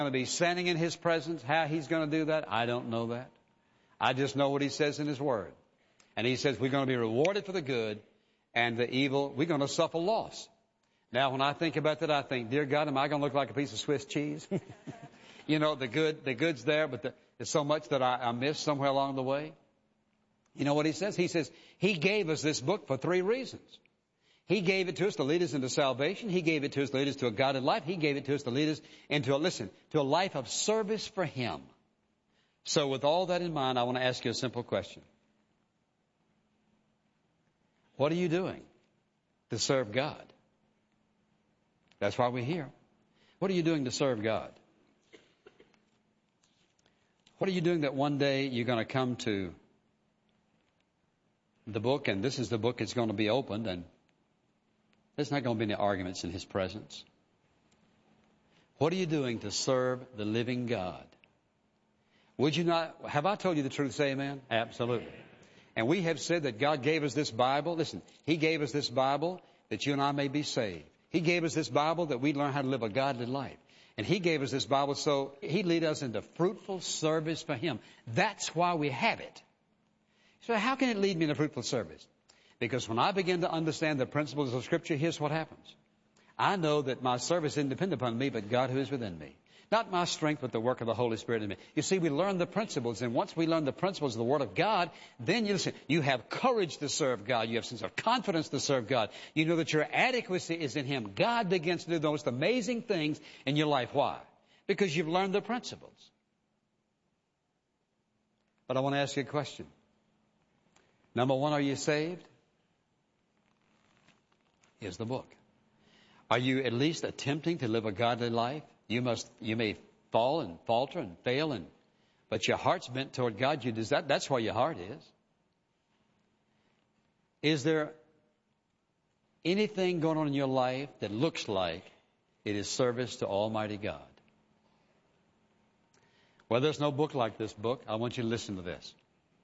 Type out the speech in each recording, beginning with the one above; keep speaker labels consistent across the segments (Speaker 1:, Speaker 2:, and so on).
Speaker 1: going to be standing in His presence. How He's going to do that, I don't know that. I just know what He says in His Word. And He says we're going to be rewarded for the good, and the evil, we're going to suffer loss. Now, when I think about that, I think, dear God, am I going to look like a piece of Swiss cheese? You know, the good's there, but there's so much that I missed somewhere along the way. You know what He says? He says He gave us this book for 3 reasons. He gave it to us to lead us into salvation. He gave it to us to lead us to a godly life. He gave it to us to lead us into to a life of service for Him. So with all that in mind, I want to ask you a simple question. What are you doing to serve God? That's why we're here. What are you doing to serve God? What are you doing that one day you're going to come to the book, and this is the book that's going to be opened, and there's not going to be any arguments in His presence. What are you doing to serve the living God? Would you not, have I told you the truth? Say amen? Absolutely. And we have said that God gave us this Bible. Listen, He gave us this Bible that you and I may be saved. He gave us this Bible that we learn how to live a godly life. And He gave us this Bible so He'd lead us into fruitful service for Him. That's why we have it. So how can it lead me into fruitful service? Because when I begin to understand the principles of Scripture, here's what happens. I know that my service isn't dependent upon me, but God who is within me. Not my strength, but the work of the Holy Spirit in me. You see, we learn the principles, and once we learn the principles of the Word of God, then you have courage to serve God. You have a sense of confidence to serve God. You know that your adequacy is in Him. God begins to do the most amazing things in your life. Why? Because you've learned the principles. But I want to ask you a question. Number one, are you saved? Here's the book. Are you at least attempting to live a godly life? You may fall and falter and fail, but your heart's bent toward God. That's where your heart is. Is there anything going on in your life that looks like it is service to Almighty God? Well, there's no book like this book. I want you to listen to this.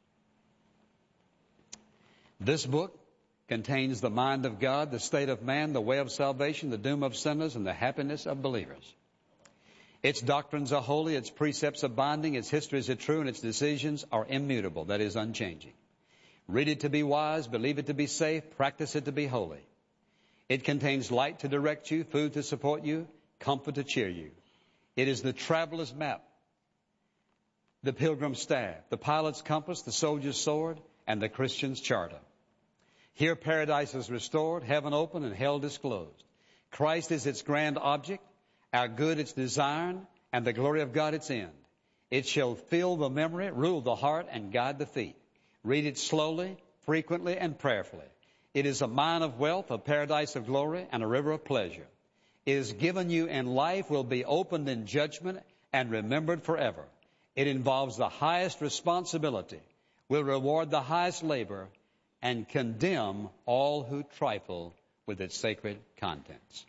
Speaker 1: This book contains the mind of God, the state of man, the way of salvation, the doom of sinners, and the happiness of believers. Its doctrines are holy, its precepts are binding, its histories are true, and its decisions are immutable, that is, unchanging. Read it to be wise, believe it to be safe, practice it to be holy. It contains light to direct you, food to support you, comfort to cheer you. It is the traveler's map, the pilgrim's staff, the pilot's compass, the soldier's sword, and the Christian's charter. Here paradise is restored, heaven open, and hell disclosed. Christ is its grand object, our good its design, and the glory of God its end. It shall fill the memory, rule the heart, and guide the feet. Read it slowly, frequently, and prayerfully. It is a mine of wealth, a paradise of glory, and a river of pleasure. It is given you in life, will be opened in judgment, and remembered forever. It involves the highest responsibility, will reward the highest labor, and condemn all who trifle with its sacred contents.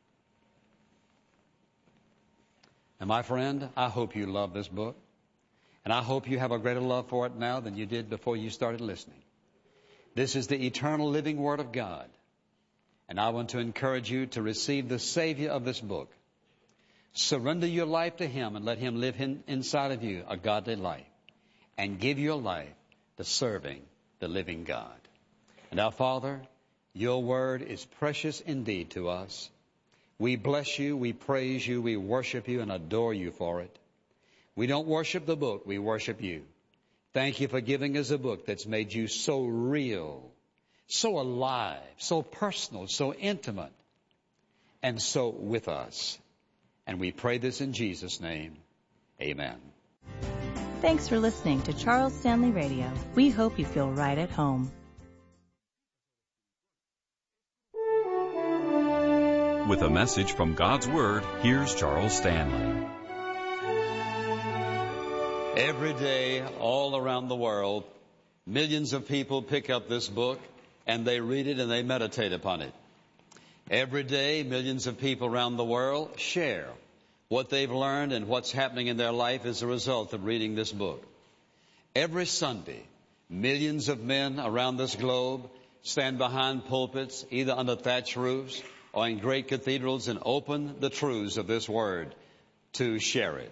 Speaker 1: And my friend, I hope you love this book. And I hope you have a greater love for it now than you did before you started listening. This is the eternal living Word of God. And I want to encourage you to receive the Savior of this book. Surrender your life to Him and let Him live inside of you a godly life. And give your life to serving the living God. And our Father, your Word is precious indeed to us. We bless you, we praise you, we worship you and adore you for it. We don't worship the book, we worship you. Thank you for giving us a book that's made you so real, so alive, so personal, so intimate, and so with us. And we pray this in Jesus' name. Amen.
Speaker 2: Thanks for listening to Charles Stanley Radio. We hope you feel right at home.
Speaker 3: With a message from God's Word, here's Charles Stanley.
Speaker 1: Every day, all around the world, millions of people pick up this book and they read it and they meditate upon it. Every day, millions of people around the world share what they've learned and what's happening in their life as a result of reading this book. Every Sunday, millions of men around this globe stand behind pulpits, either under thatched roofs or in great cathedrals, and open the truths of this Word to share it.